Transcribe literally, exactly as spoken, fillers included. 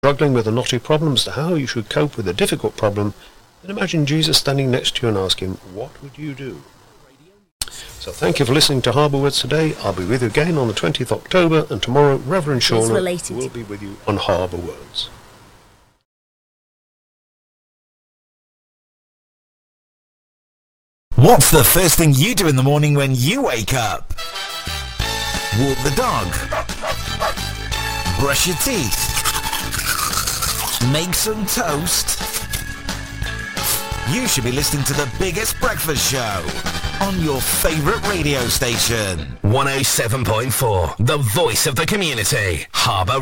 Struggling with a knotty problem as to how you should cope with a difficult problem, then imagine Jesus standing next to you and ask him, what would you do? So thank you for listening to Harbour Words today. I'll be with you again on the twentieth of October, and tomorrow Reverend Shauna will be with you on Harbour Words. What's the first thing you do in the morning when you wake up? Walk the dog? Brush your teeth? Make some toast? You should be listening to the biggest breakfast show on your favourite radio station. one oh seven point four, the voice of the community. Harbour